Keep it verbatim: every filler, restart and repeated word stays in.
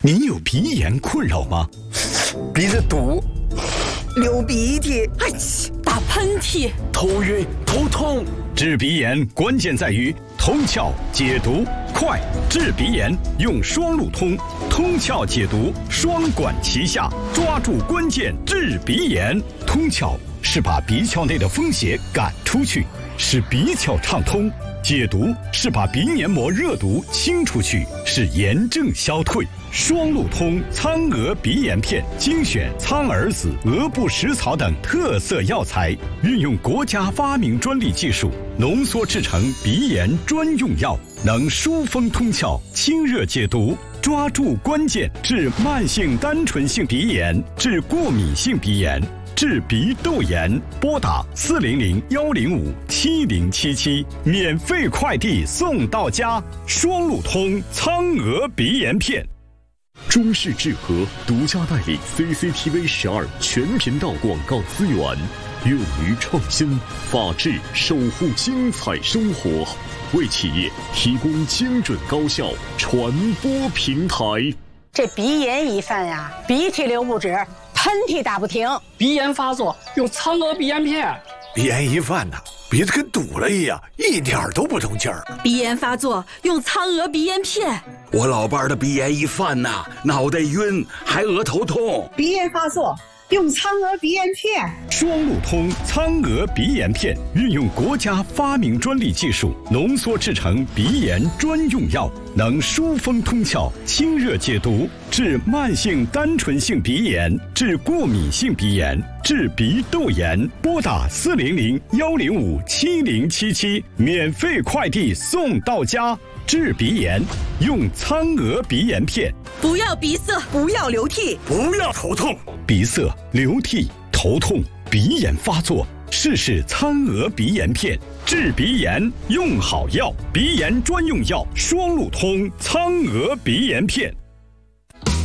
您有鼻炎困扰吗？ 鼻子堵，流鼻涕， 哎，打喷嚏， 头晕头痛。 治鼻炎关键在于通窍解毒快。治鼻炎用双路通，通窍解毒，双管齐下，抓住关键治鼻炎。通窍是把鼻窍内的风邪赶出去，使鼻窍畅通；解毒是把鼻黏膜热毒清出去，使炎症消退。双路通苍蛾鼻炎片精选苍耳子、鹅不食草等特色药材，运用国家发明专利技术浓缩制成鼻炎专用药，能疏风通窍、清热解毒，抓住关键治慢性单纯性鼻炎、治过敏性鼻炎、治鼻窦炎。拨打四零零幺零五七零七七，免费快递送到家。双路通苍蛾鼻炎片。 中式智和独家代理 C C T V 十二全频道广告资源，勇于创新，法治守护精彩生活，为企业提供精准高效传播平台。 这鼻炎一犯呀，鼻涕流不止，喷嚏打不停， 鼻炎发作用苍蛾鼻炎片。 鼻炎一犯呐，鼻子跟堵了一样，一点都不通气儿。 鼻炎发作用苍蛾鼻炎片。 我老伴儿的鼻炎一犯呐，脑袋晕，还额头痛。 鼻炎发作用苍蛾鼻炎片。 双路通苍蛾鼻炎片运用国家发明专利技术浓缩制成鼻炎专用药，能疏风通窍、清热解毒，治慢性单纯性鼻炎、治过敏性鼻炎、治鼻窦炎。拨打四零零幺零五七零七七，免费快递送到家。治鼻炎用苍蛾鼻炎片。 不要鼻塞， 不要流涕， 不要头痛。 鼻塞、流涕、头痛、鼻炎发作，试试苍蛾鼻炎片。治鼻炎用好药，鼻炎专用药双路通苍蛾鼻炎片。